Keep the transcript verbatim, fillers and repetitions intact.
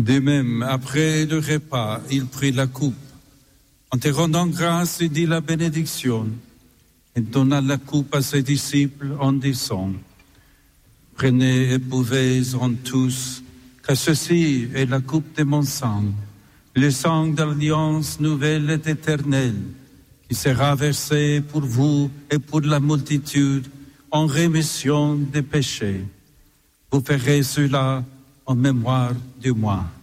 De même, après le repas, il prit la coupe. En te rendant grâce, il dit la bénédiction et donna la coupe à ses disciples en disant: Prenez et buvez-en tous, car ceci est la coupe de mon sang, le sang d'alliance nouvelle et éternelle, qui sera versé pour vous et pour la multitude en rémission des péchés. Vous ferez cela en mémoire de moi.